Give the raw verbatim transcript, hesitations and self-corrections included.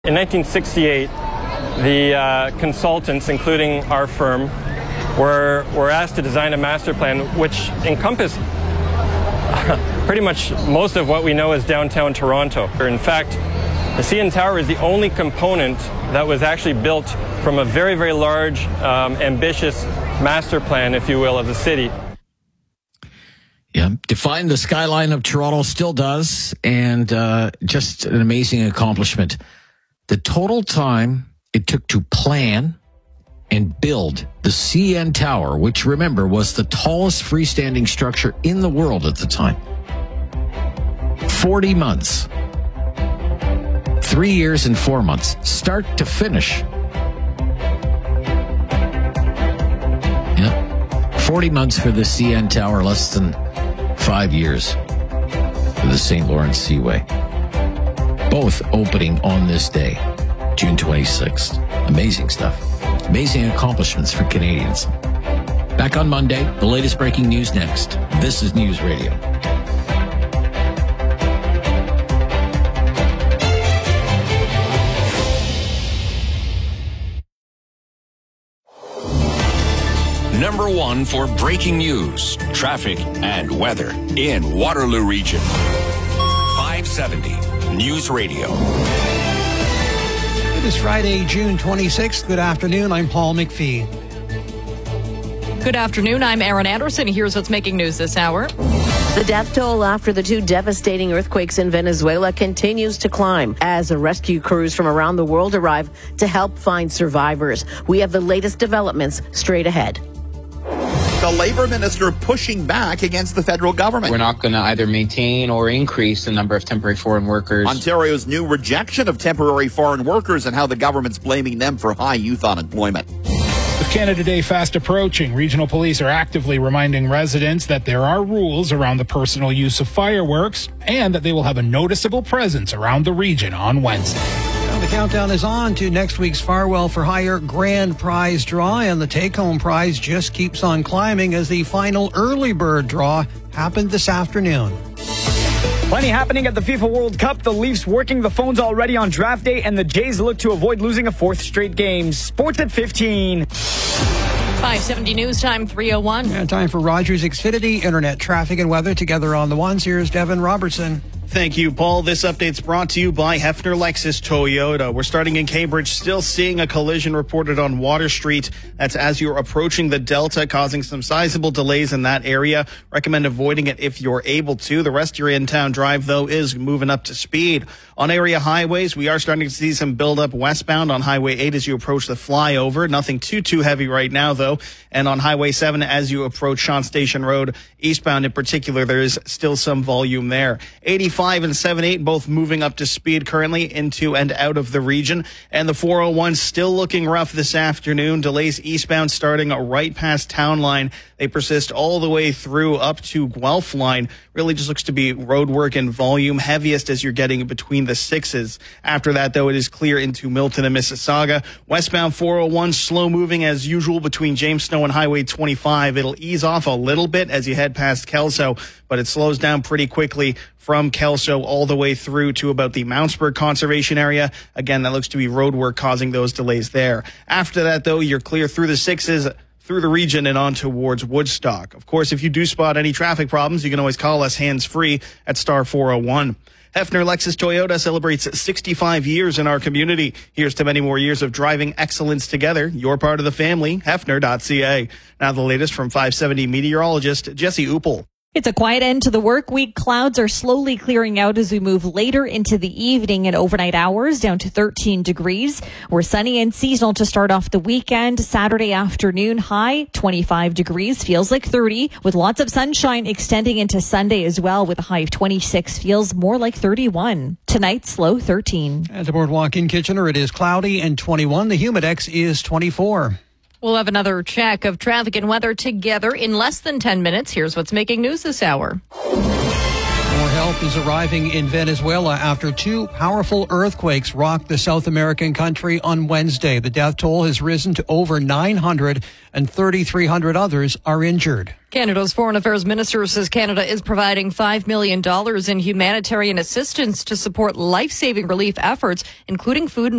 In nineteen sixty-eight, the uh, consultants, including our firm, were, were asked to design a master plan which encompassed pretty much most of what we know as downtown Toronto. In fact, the C N Tower is the only component that was actually built from a very, very large, um, ambitious master plan, if you will, of the city. Yeah, define the skyline of Toronto, still does, and uh, just an amazing accomplishment. The total time it took to plan and build the C N Tower, which, remember, was the tallest freestanding structure in the world at the time. forty months. Three years and four months. Start to finish. Yeah. forty months for the C N Tower, less than five years for the Saint Lawrence Seaway. Both opening on this day, June twenty-sixth. Amazing stuff. Amazing accomplishments for Canadians. Back on Monday, the latest breaking news next. This is News Radio. Number one for breaking news, traffic, and weather in Waterloo Region. five seventy News Radio. It is Friday, June twenty-sixth. Good afternoon. I'm Paul McPhee. Good afternoon. I'm Aaron Anderson. Here's what's making news this hour. The death toll after the two devastating earthquakes in Venezuela continues to climb as rescue crews from around the world arrive to help find survivors. We have the latest developments straight ahead. The Labour Minister pushing back against the federal government. We're not going to either maintain or increase the number of temporary foreign workers. Ontario's new rejection of temporary foreign workers and how the government's blaming them for high youth unemployment. With Canada Day fast approaching, regional police are actively reminding residents that there are rules around the personal use of fireworks and that they will have a noticeable presence around the region on Wednesday. The countdown is on to next week's Farwell for Hire grand prize draw, and the take-home prize just keeps on climbing as the final early bird draw happened this afternoon. Plenty happening at the FIFA World Cup. The Leafs working the phones already on draft day, and the Jays look to avoid losing a fourth straight game. Sports at fifteen. five seventy News Time, three oh one. And time for Rogers Xfinity Internet traffic and weather together on the ones. Here's Devin Robertson. Thank you, Paul. This update's brought to you by Hefner Lexus Toyota. We're starting in Cambridge, still seeing a collision reported on Water Street. That's as you're approaching the Delta, causing some sizable delays in that area. Recommend avoiding it if you're able to. The rest of your in-town drive, though, is moving up to speed. On area highways, we are starting to see some buildup westbound on Highway eight as you approach the flyover. Nothing too, too heavy right now, though. And on Highway seven, as you approach Shawn Station Road, eastbound in particular, there is still some volume there. eighty-five and seventy-eight both moving up to speed currently into and out of the region. And the four oh one still looking rough this afternoon. Delays eastbound starting right past Town Line. They persist all the way through up to Guelph Line. Really just looks to be road work and volume heaviest as you're getting between the sixes. After that, though, it is clear into Milton and Mississauga. Westbound four oh one slow moving as usual between Jamestown and Highway twenty-five. It'll ease off a little bit as you head past Kelso, but it slows down pretty quickly from Kelso all the way through to about the Mountsburg Conservation Area. Again, that looks to be road work causing those delays there. After that, though, you're clear through the sixes, through the region and on towards Woodstock. Of course, if you do spot any traffic problems, you can always call us hands-free at star four oh one. Hefner Lexus Toyota celebrates sixty-five years in our community. Here's to many more years of driving excellence together. You're part of the family. Hefner dot C A. Now the latest from five seventy meteorologist Jesse Uppel. It's a quiet end to the work week. Clouds are slowly clearing out as we move later into the evening and overnight hours down to thirteen degrees. We're sunny and seasonal to start off the weekend. Saturday afternoon high twenty-five degrees, feels like thirty, with lots of sunshine extending into Sunday as well with a high of twenty-six, feels more like thirty-one. Tonight's low thirteen. At the Boardwalk in Kitchener, it is cloudy and twenty-one. The Humidex is twenty-four. We'll have another check of traffic and weather together in less than ten minutes. Here's what's making news this hour. More help is arriving in Venezuela after two powerful earthquakes rocked the South American country on Wednesday. The death toll has risen to over nine hundred, and thirty-three hundred others are injured. Canada's Foreign Affairs Minister says Canada is providing five million dollars in humanitarian assistance to support life-saving relief efforts, including food and